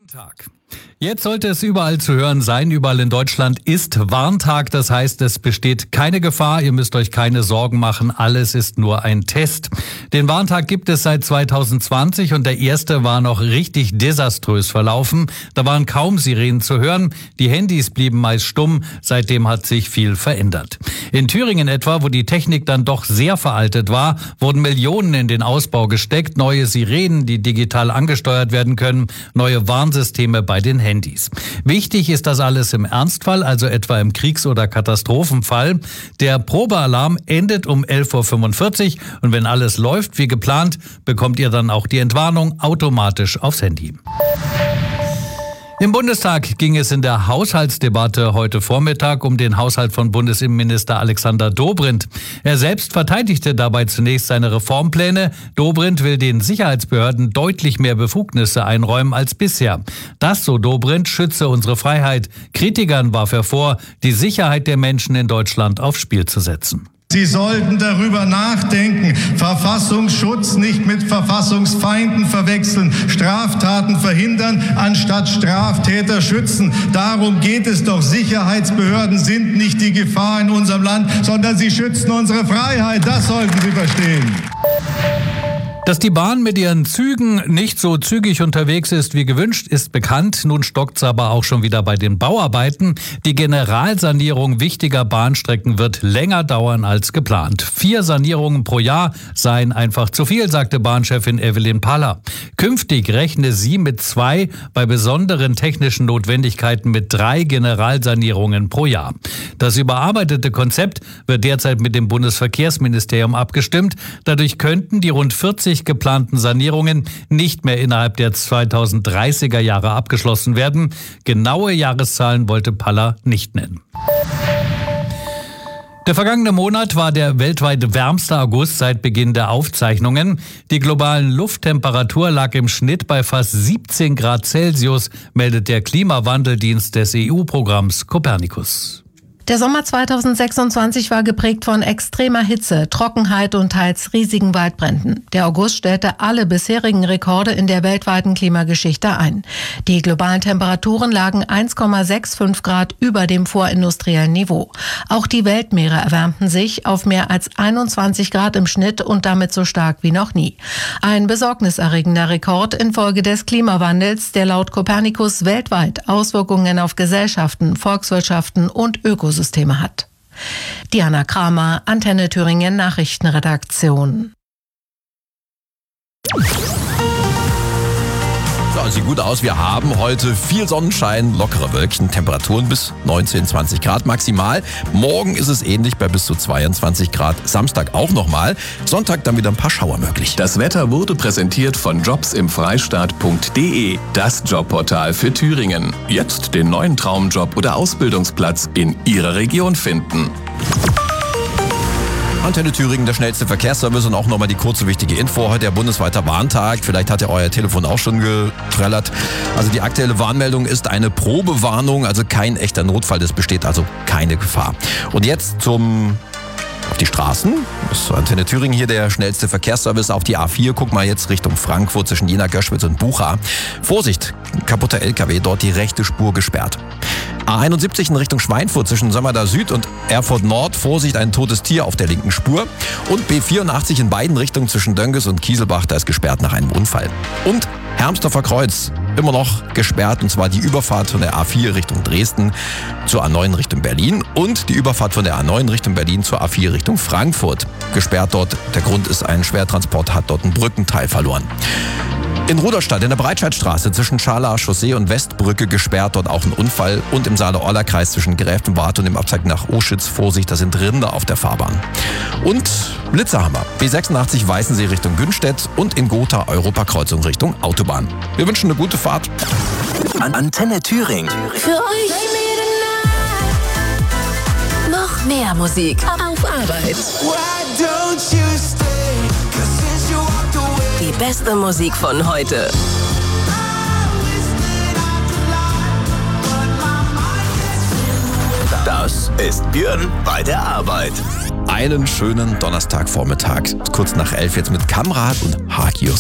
Tag. Jetzt sollte es überall zu hören sein. Überall in Deutschland ist Warntag. Das heißt, es besteht keine Gefahr. Ihr müsst euch keine Sorgen machen. Alles ist nur ein Test. Den Warntag gibt es seit 2020 und der erste war noch richtig desaströs verlaufen. Da waren kaum Sirenen zu hören. Die Handys blieben meist stumm. Seitdem hat sich viel verändert. In Thüringen etwa, wo die Technik dann doch sehr veraltet war, wurden Millionen in den Ausbau gesteckt. Neue Sirenen, die digital angesteuert werden können. Neue Warnsysteme bei den Handys. Wichtig ist das alles im Ernstfall, also etwa im Kriegs- oder Katastrophenfall. Der Probealarm endet um 11.45 Uhr und wenn alles läuft wie geplant, bekommt ihr dann auch die Entwarnung automatisch aufs Handy. Im Bundestag ging es in der Haushaltsdebatte heute Vormittag um den Haushalt von Bundesinnenminister Alexander Dobrindt. Er selbst verteidigte dabei zunächst seine Reformpläne. Dobrindt will den Sicherheitsbehörden deutlich mehr Befugnisse einräumen als bisher. Das, so Dobrindt, schütze unsere Freiheit. Kritikern warf er vor, die Sicherheit der Menschen in Deutschland aufs Spiel zu setzen. Sie sollten darüber nachdenken, Verfassungsschutz nicht mit Verfassungsfeinden verwechseln, Straftaten verhindern, anstatt Straftäter schützen. Darum geht es doch. Sicherheitsbehörden sind nicht die Gefahr in unserem Land, sondern sie schützen unsere Freiheit. Das sollten Sie verstehen. Dass die Bahn mit ihren Zügen nicht so zügig unterwegs ist wie gewünscht, ist bekannt. Nun stockt's aber auch schon wieder bei den Bauarbeiten. Die Generalsanierung wichtiger Bahnstrecken wird länger dauern als geplant. 4 Sanierungen pro Jahr seien einfach zu viel, sagte Bahnchefin Evelyn Paller. Künftig rechne sie mit 2, bei besonderen technischen Notwendigkeiten mit 3 Generalsanierungen pro Jahr. Das überarbeitete Konzept wird derzeit mit dem Bundesverkehrsministerium abgestimmt. Dadurch könnten die rund 40 geplanten Sanierungen nicht mehr innerhalb der 2030er Jahre abgeschlossen werden. Genaue Jahreszahlen wollte Paller nicht nennen. Der vergangene Monat war der weltweit wärmste August seit Beginn der Aufzeichnungen. Die globalen Lufttemperatur lag im Schnitt bei fast 17 Grad Celsius, meldet der Klimawandeldienst des EU-Programms Copernicus. Der Sommer 2026 war geprägt von extremer Hitze, Trockenheit und teils riesigen Waldbränden. Der August stellte alle bisherigen Rekorde in der weltweiten Klimageschichte ein. Die globalen Temperaturen lagen 1,65 Grad über dem vorindustriellen Niveau. Auch die Weltmeere erwärmten sich auf mehr als 21 Grad im Schnitt und damit so stark wie noch nie. Ein besorgniserregender Rekord infolge des Klimawandels, der laut Copernicus weltweit Auswirkungen auf Gesellschaften, Volkswirtschaften und Ökosysteme hat. Diana Kramer, Antenne Thüringen Nachrichtenredaktion. Ja, sieht gut aus. Wir haben heute viel Sonnenschein, lockere Wölkchen, Temperaturen bis 19, 20 Grad maximal. Morgen ist es ähnlich bei bis zu 22 Grad. Samstag auch nochmal. Sonntag dann wieder ein paar Schauer möglich. Das Wetter wurde präsentiert von jobsimfreistaat.de, das Jobportal für Thüringen. Jetzt den neuen Traumjob oder Ausbildungsplatz in Ihrer Region finden. Antenne Thüringen, der schnellste Verkehrsservice und auch nochmal die kurze wichtige Info. Heute der bundesweite Warntag. Vielleicht hat ja euer Telefon auch schon getrellert. Also die aktuelle Warnmeldung ist eine Probewarnung, also kein echter Notfall. Es besteht also keine Gefahr. Und jetzt auf die Straßen. Das ist Antenne Thüringen hier, der schnellste Verkehrsservice auf die A4. Guck mal jetzt Richtung Frankfurt zwischen Jena, Göschwitz und Bucha. Vorsicht, kaputter LKW, dort die rechte Spur gesperrt. A71 in Richtung Schweinfurt zwischen Sömmerda Süd und Erfurt Nord. Vorsicht, ein totes Tier auf der linken Spur. Und B84 in beiden Richtungen zwischen Dönges und Kieselbach, da ist gesperrt nach einem Unfall. Und Hermsdorfer Kreuz, immer noch gesperrt, und zwar die Überfahrt von der A4 Richtung Dresden zur A9 Richtung Berlin und die Überfahrt von der A9 Richtung Berlin zur A4 Richtung Frankfurt. Gesperrt dort, der Grund ist, ein Schwertransport hat dort ein Brückenteil verloren. In Rudolstadt in der Breitscheidstraße zwischen Scharlauer Chaussee und Westbrücke gesperrt, dort auch ein Unfall. Und im Saale-Orla-Kreis zwischen Gräfenwart und dem Abzweig nach Oschitz, Vorsicht, da sind Rinder auf der Fahrbahn. Und Blitzerhammer, B86 Weißensee Richtung Günstedt und in Gotha Europakreuzung Richtung Autobahn. Wir wünschen eine gute Fahrt. Antenne Thüringen. Für euch noch mehr Musik auf Arbeit. Die beste Musik von heute. Das ist Björn bei der Arbeit. Einen schönen Donnerstagvormittag, kurz nach 11 jetzt mit Kamrat und Hagios.